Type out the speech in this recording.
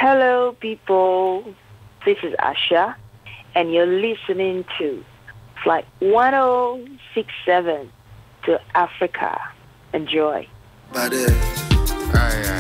Hello, people. This is Asha, and you're listening to Flight 1067 to Africa. Enjoy. Bade. Aye.